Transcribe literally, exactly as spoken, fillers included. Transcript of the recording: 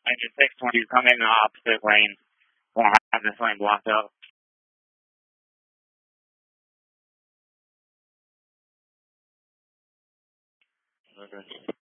Engine six twenty, come in the opposite lane. Won't have this lane blocked up. Okay.